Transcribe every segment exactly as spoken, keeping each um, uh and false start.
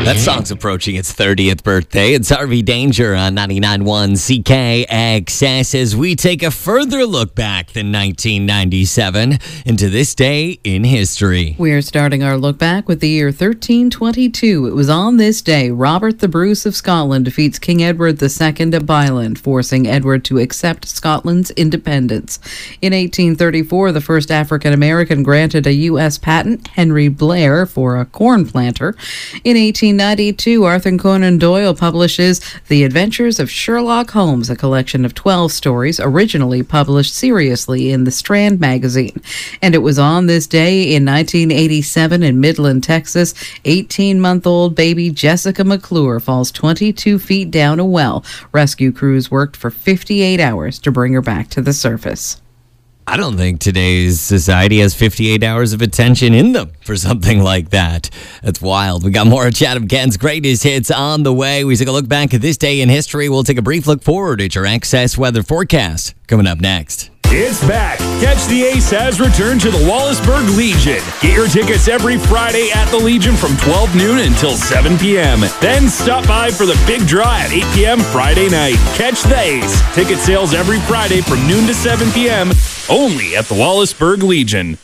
That song's approaching its thirtieth birthday. It's Harvey Danger on ninety-nine point one C K X S as we take a further look back than nineteen ninety-seven into this day in history. We're starting our look back with the year thirteen twenty-two. It was on this day Robert the Bruce of Scotland defeats King Edward the Second of Ireland, forcing Edward to accept Scotland's independence. In eighteen thirty-four, the first African-American granted a U S patent, Henry Blair, for a corn planter. In eighteen ninety-two, Arthur Conan Doyle publishes The Adventures of Sherlock Holmes, a collection of twelve stories originally published seriously in the Strand magazine. And it was on this day in nineteen eighty-seven in Midland, Texas, eighteen-month-old baby Jessica McClure falls twenty-two feet down a well. Rescue crews worked for fifty-eight hours to bring her back to the surface. I don't think today's society has fifty-eight hours of attention in them for something like that. That's wild. We got more of Chatham Ken's greatest hits on the way. We take a look back at this day in history. We'll take a brief look forward at your Access weather forecast coming up next. It's back. Catch the Ace has returned to the Wallaceburg Legion. Get your tickets every Friday at the Legion from twelve noon until seven p.m. Then stop by for the big draw at eight p.m. Friday night. Catch the Ace. Ticket sales every Friday from noon to seven p.m. only at the Wallaceburg Legion.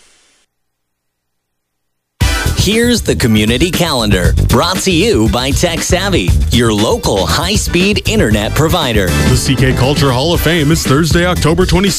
Here's the community calendar, brought to you by Tech Savvy, your local high-speed internet provider. The C K Culture Hall of Fame is Thursday, October twenty-sixth.